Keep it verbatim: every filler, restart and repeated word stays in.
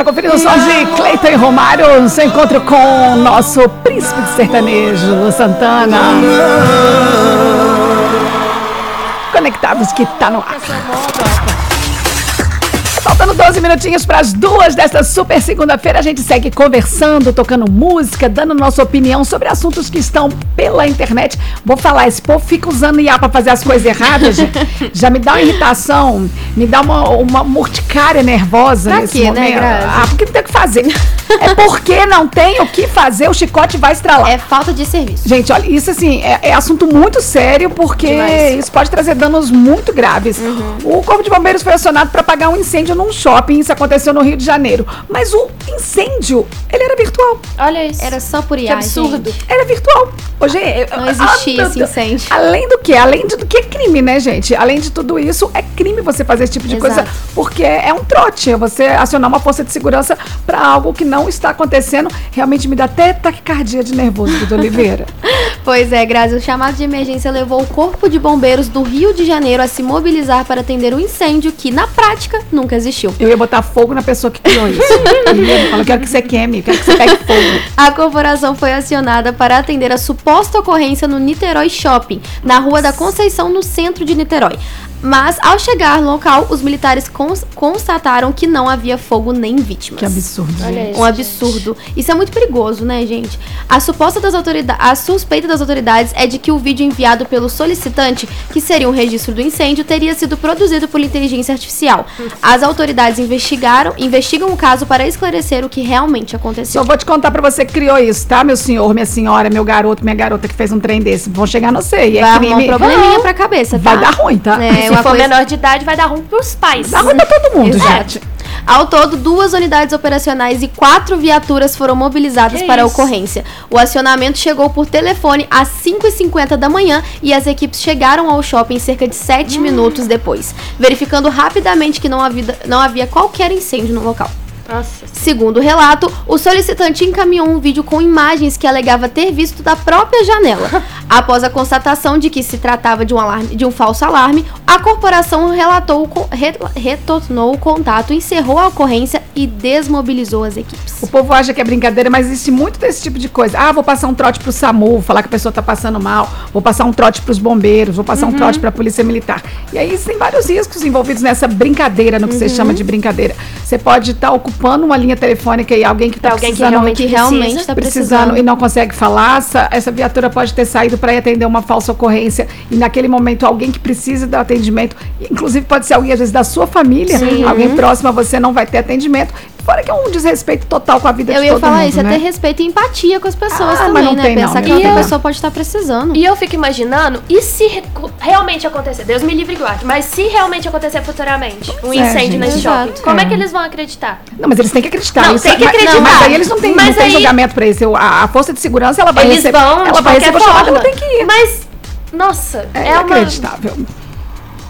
Tá conferindo o som de Cleiton e Romário, no seu encontro com o nosso príncipe de sertanejo, Lu Santana. Conectados que tá no ar. Faltando doze minutinhos para as duas desta super segunda-feira, a gente segue conversando, tocando música, dando nossa opinião sobre assuntos que estão pela internet. Vou falar, esse povo fica usando I A para fazer as coisas erradas, já me dá uma irritação, me dá uma, uma morticária nervosa pra nesse quê, momento. Né, Grazi? Ah, porque não tem o que fazer. É porque não tem o que fazer, o chicote vai estralar. É falta de serviço. Gente, olha, isso assim, é, é assunto muito sério, porque Demais. Isso pode trazer danos muito graves. Uhum. O Corpo de Bombeiros foi acionado para apagar um incêndio num shopping, isso aconteceu no Rio de Janeiro. Mas o incêndio, ele era virtual. Olha isso. Era só por I A, que absurdo. Gente. Era virtual. Hoje, não existia ah, esse incêndio. Além do que? Além do que é crime, né, gente? Além de tudo isso, é crime você fazer esse tipo de Exato. coisa, porque é um trote, é você acionar uma força de segurança para algo que não está acontecendo. Realmente me dá até taquicardia de nervoso, Duda Oliveira. Pois é, Grazi, o chamado de emergência levou o Corpo de Bombeiros do Rio de Janeiro a se mobilizar para atender um incêndio que, na prática, nunca existiu. Eu ia botar fogo na pessoa que criou isso. Eu falo, quero que você queime, quero que você pegue fogo. A corporação foi acionada para atender a suposta ocorrência no Niterói Shopping, na Rua da Conceição, no centro de Niterói. Mas, ao chegar no local, os militares cons- constataram que não havia fogo nem vítimas. Que absurdo, gente. Um absurdo. Isso é muito perigoso, né, gente? A suposta das autoridades, a suspeita das autoridades é de que o vídeo enviado pelo solicitante, que seria um registro do incêndio, teria sido produzido por inteligência artificial. As autoridades investigaram, investigam o caso para esclarecer o que realmente aconteceu. Só vou te contar pra você que criou isso, tá, meu senhor, minha senhora, meu garoto, minha garota que fez um trem desse. Vão chegar no sei. Vai arrumar um probleminha pra cabeça, tá? Vai dar ruim, tá? É, se for coisa... menor de idade, vai dar ruim pros pais. Dá ruim pra todo mundo, Exato. gente. Ao todo, duas unidades operacionais e quatro viaturas foram mobilizadas que para isso? a ocorrência. O acionamento chegou por telefone às cinco e cinquenta da manhã e as equipes chegaram ao shopping cerca de sete hum. minutos depois, verificando rapidamente que não havia, não havia qualquer incêndio no local. Nossa. Segundo o relato, o solicitante encaminhou um vídeo com imagens que alegava ter visto da própria janela. Após a constatação de que se tratava de um, alarme, de um falso alarme, a corporação relatou, re, retornou o contato, encerrou a ocorrência e desmobilizou as equipes. O povo acha que é brincadeira, mas existe muito desse tipo de coisa. Ah, vou passar um trote pro SAMU, falar que a pessoa tá passando mal, vou passar um trote pros bombeiros, vou passar uhum. um trote pra polícia militar. E aí tem vários riscos envolvidos nessa brincadeira, no que uhum. você chama de brincadeira. Você pode estar tá ocupando uma linha telefônica e alguém que está precisando, que realmente, realmente precisa, tá precisando, precisando e não consegue falar, essa, essa viatura pode ter saído para ir atender uma falsa ocorrência e naquele momento alguém que precisa do atendimento, inclusive pode ser alguém às vezes da sua família, Sim. alguém próximo a você não vai ter atendimento. Fora que é um desrespeito total com a vida eu de todo mundo, Eu ia falar isso, né? é ter respeito e empatia com as pessoas ah, também, não né? Tem, Pensar não, que outra eu... pessoa pode estar precisando. E eu fico imaginando, e se re- realmente acontecer, Deus me livre e guarde, mas se realmente acontecer futuramente um é, incêndio gente, nesse exato. shopping, como é. É. é que eles vão acreditar? Não, mas eles têm que acreditar. Não, isso, tem que acreditar. Mas, não, mas aí eles não têm, mas não tem aí... julgamento pra isso. A, a força de segurança, ela vai eles receber. Vão, ela de vai receber o chamado, ela tem que ir. Mas, nossa, é, é inacreditável. uma...